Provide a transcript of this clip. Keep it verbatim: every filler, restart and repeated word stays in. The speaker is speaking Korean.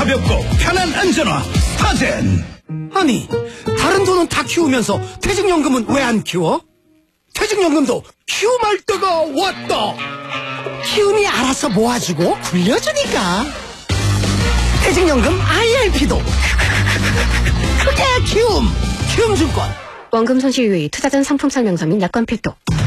가볍고 편한 안전화 스타젠. 아니, 다른 돈은 다 키우면서 퇴직연금은 왜 안 키워? 퇴직연금도 키움할 때가 왔다. 키움이 알아서 모아주고 굴려주니까. 퇴직연금 아이알피도 그게 키움. 키움증권. 원금 손실 유의, 투자 전 상품 설명서 및 약관 필독.